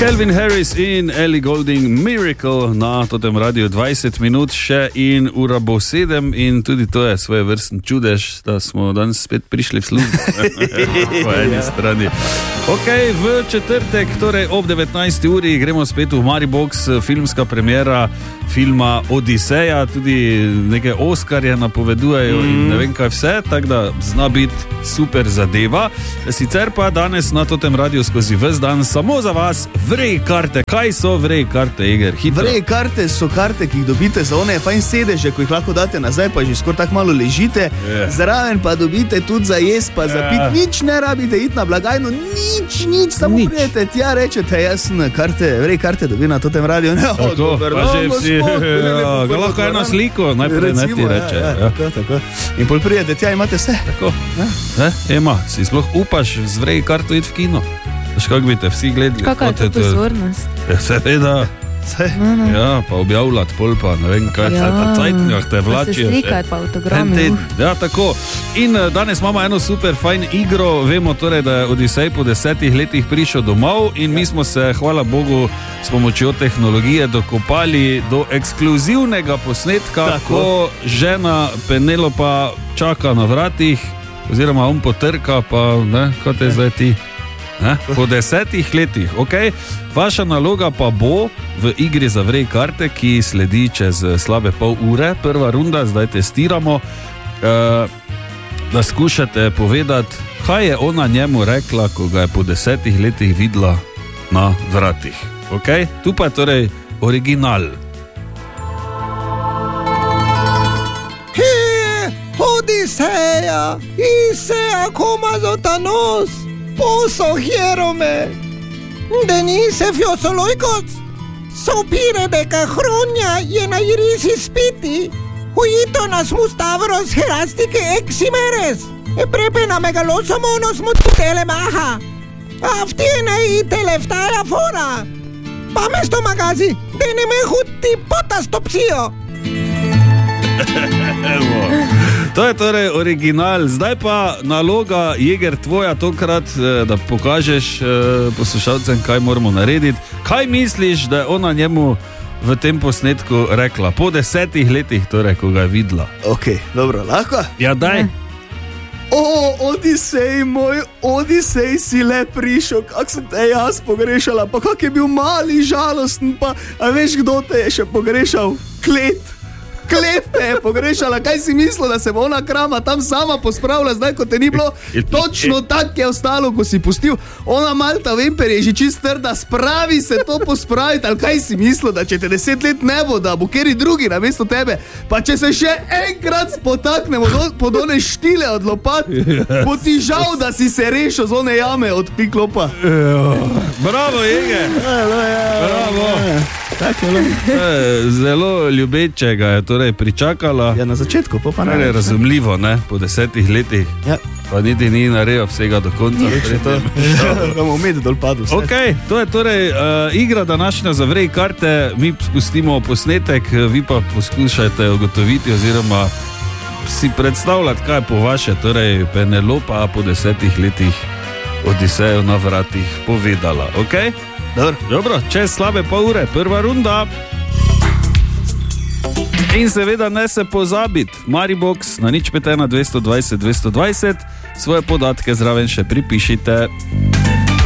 Calvin Harris in Ellie Goulding, Miracle na totem radiju 20 minut še in ura bo 7 in tudi to je svoje vrsten čudež, da smo danes spet prišli v službo. Po eni strani. Ok, v četrtek, torej ob 19. uri gremo spet v Maribox, filmska premiera filma Odiseja, tudi neke Oskarje napovedujejo in ne vem kaj vse, tako da zna biti super zadeva. Sicer pa danes na totem radiju skozi ves dan samo za vas vrej karte. Kaj so vrej karte, Iger? Hitro. Vrej karte so karte, ki jih dobite za one fajn sedeže, ko jih lahko date nazaj, pa že skoraj tako malo ležite. Zraven pa dobite tudi za jest, pa za pit. Nič ne rabite iti na blagajno, nič, samo prijete tja, rečete, jaz sem karte, vrej karte dobi na totem radiju. Tako, pa že vsi, ga lahko eno sliko, najprej ne ti reče. Tako. In pol prijete tja, imate vse. Tako, Ema, si sploh upaš z vrej karto iti v kino? Veš, kako bi te vsi gledali? Kakva je to pozornost? Seveda. Ja, pa objavljati pol pa, ne vem kaj, pa cajtnjah te vlačijo. Pa se slikaj, pa autogrami. Ja, tako. In danes imamo eno super fajn igro, vemo torej, da je Odisej po 10 letih prišel domov in mi smo se, hvala Bogu, s pomočjo tehnologije dokopali do ekskluzivnega posnetka, ko žena Penelopa čaka na vratih, oziroma on potrka, pa ne, kaj te zdaj ti? Po 10 letih, ok. Vaša naloga pa bo v igri za vrej karte, ki sledi čez slabe pol ure. Prva runda, zdaj testiramo, da skušate povedati, kaj je ona njemu rekla, ko ga je po 10 letih videla na vratih. Ok, tu pa je torej original. Odiseja, Isea komazotanos. Poso hierome, Denise fiosoloikos, sopire de cajronia y en airisi spiti, huitonas mustavros herastike eximeres, e prepena megalosomonos mutele maha, aftiene i teleftaja fora, pamesto magazi, deneme hutti potas topsio. To je torej original. Zdaj pa naloga, Jeger, tvoja tokrat, da pokažeš poslušalcem, kaj moramo narediti. Kaj misliš, da je ona njemu v tem posnetku rekla? Po 10 letih, torej, ko ga je videla. Ok, dobro, lahko? Ja, daj. Odisej, moj Odisej, si le prišel, kak sem te jaz pogrešala, pa kak je bil mali, žalosten, pa a veš, kdo te je še pogrešal? Klet te je pogrešala, kaj si mislil, da se bo ona krama tam sama pospravila, zdaj ko te ni bilo, točno tak je ostalo, ko si pustil. Ona Malta Vemper je že čist trda, spravi se to pospraviti, ali kaj si mislil, da če te 10 let ne bo, da bo keri drugi namesto tebe, pa če se še enkrat spotaknemo pod one štile od lopat, bo ti žal, da si se rešil z one jame od piklopa. Bravo, Jege! Bravo! Zelo ljubečega je torej pričakala. Ja, na začetku, pa ne. Je razumljivo, ne, po 10 letih. Ja. Pa niti ni naredil vsega do konca. Bomo med dol padli. Ok, to je torej igra današnja za vrej karte. Mi spustimo posnetek, vi pa poskušajte ugotoviti oziroma si predstavljati, kaj po vaše, torej Penelopa po 10 letih Odiseju na vratih povedala. Ok? Dobro, čez slabe pol ure, prva runda. In seveda ne se pozabiti, Maribox na 051 220 220, svoje podatke zraven še pripišite.